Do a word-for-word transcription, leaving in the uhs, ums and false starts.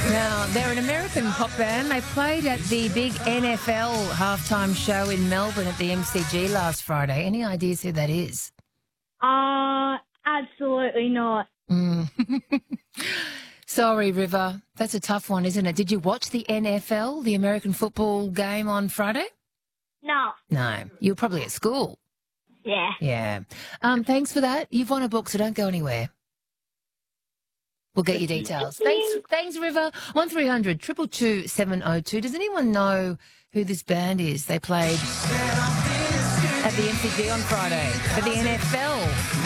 Now, they're an American pop band. They played at the big N F L halftime show in Melbourne at the M C G last Friday. Any ideas who that is? Uh, absolutely not. Mm. Sorry, River. That's a tough one, isn't it? Did you watch the N F L, the American football game on Friday? No. No. You were probably at school. Yeah. Yeah. Um, thanks for that. You've won a book, so don't go anywhere. We'll get your details. Thanks, thanks, River. One three hundred two two two seven oh two. Does anyone know who this band is? They played at the M C G on Friday for the N F L.